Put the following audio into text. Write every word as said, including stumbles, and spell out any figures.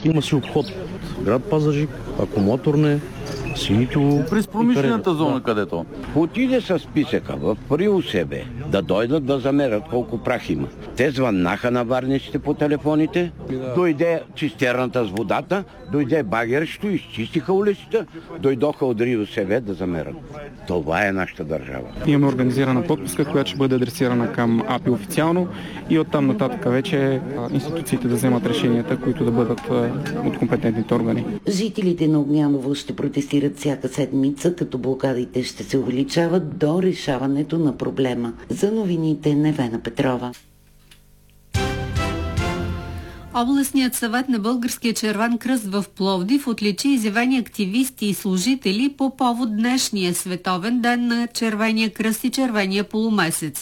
Има си обход град Пазарджик, акумулаторне, Синитово. През промишлената зона, да. Където? Отиде с списъка в при у себе да дойдат да замерят колко прах има. Те звъннаха на варниците по телефоните, да. Дойде цистерната с водата, дойде багерщето, изчистиха улицата, дойдоха от РИО СВ да замерят. Това е нашата държава. Имаме организирана подписка, която ще бъде адресирана към АПИ официално и оттам нататък вече институциите да вземат решенията, които да бъдат от компетентните органи. Жителите на Огняново ще протестират всяка седмица, като блокадите ще се увеличават до решаването на проблема. За новините Невена Петрова. Областният съвет на Българския червен кръст в Пловдив отличи изявени активисти и служители по повод днешния световен ден на Червения кръст и Червения полумесец.